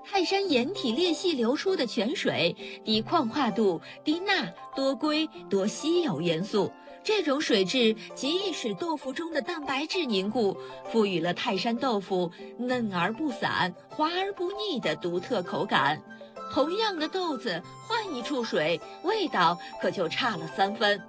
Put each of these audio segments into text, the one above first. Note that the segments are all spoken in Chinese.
泰山岩体裂隙流出的泉水，低矿化度、低钠、多硅、多稀有元素。这种水质极易使豆腐中的蛋白质凝固，赋予了泰山豆腐嫩而不散、滑而不腻的独特口感。同样的豆子，换一处水，味道可就差了3分。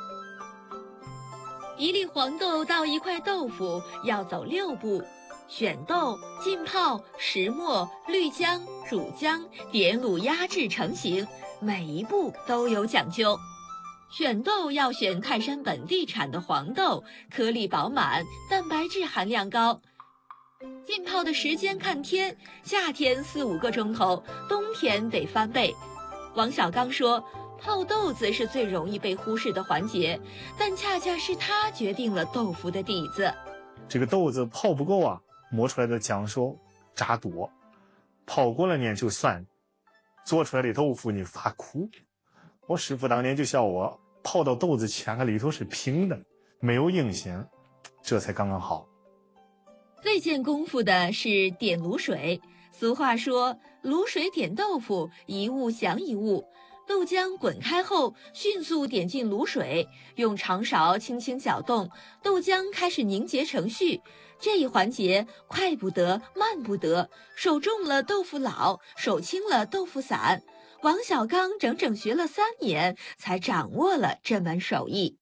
一粒黄豆到一块豆腐要走6步：选豆、浸泡、石磨、滤浆、煮浆、点卤压制成型，每一步都有讲究。选豆要选泰山本地产的黄豆，颗粒饱满，蛋白质含量高。浸泡的时间看天，夏天4-5个钟头，冬天得翻倍。王小刚说，泡豆子是最容易被忽视的环节，但恰恰是它决定了豆腐的底子。 这个豆子泡不够啊，磨出来的浆说渣多，泡过了呢就酸，做出来的豆腐你发苦。我师傅当年就笑我，泡到豆子前个里头是平的，没有硬形，这才刚刚好。 最见功夫的是点卤水。俗话说，卤水点豆腐，一物降一物。豆浆滚开后，迅速点进卤水，用长勺轻轻搅动，豆浆开始凝结成絮。这一环节快不得，慢不得，手重了豆腐老，手轻了豆腐散。王小刚整整学了3年，才掌握了这门手艺。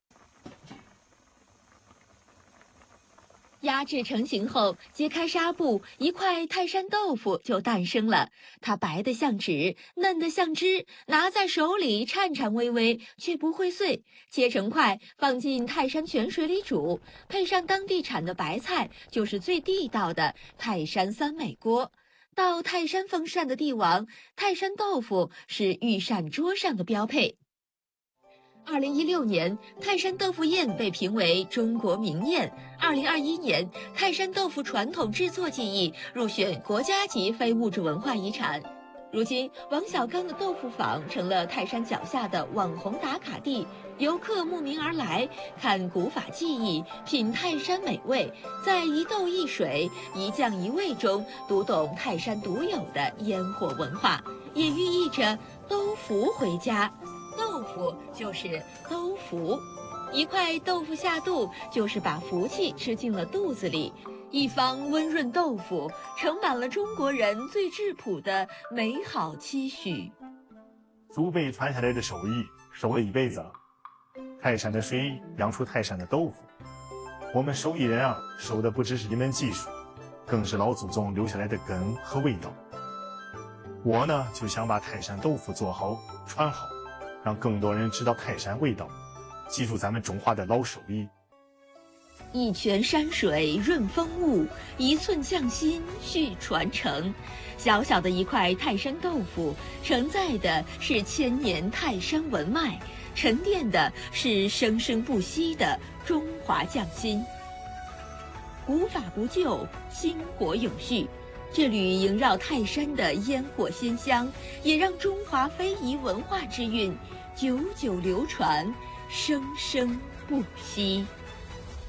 压制成型后，揭开纱布，一块泰山豆腐就诞生了。它白得像纸，嫩得像汁，拿在手里颤颤巍巍，却不会碎。切成块，放进泰山泉水里煮，配上当地产的白菜，就是最地道的泰山3美锅。到泰山封禅的帝王，泰山豆腐是御膳桌上的标配。2016年，泰山豆腐宴被评为中国名宴。2021年，泰山豆腐传统制作技艺入选国家级非物质文化遗产。如今，王小刚的豆腐坊成了泰山脚下的网红打卡地，游客慕名而来，看古法技艺，品泰山美味，在一豆一水、一酱一味中读懂泰山独有的烟火文化，也寓意着兜福回家。豆腐就是兜福，一块豆腐下肚，就是把福气吃进了肚子里。一方温润豆腐，盛满了中国人最质朴的美好期许。 祖辈传下来的手艺，守了一辈子。泰山的水养出泰山的豆腐。我们手艺人啊，守的不只是一门技术，更是老祖宗留下来的根和味道。我呢，就想把泰山豆腐做好、传好，让更多人知道泰山味道，记住咱们中华的老手艺。 一泉山水润风物，一寸匠心续传承。小小的一块泰山豆腐，承载的是1000年泰山文脉，沉淀的是生生不息的中华匠心。古法不旧，薪火永续。这缕萦绕泰山的烟火鲜香，也让中华非遗文化之韵久久流传，生生不息。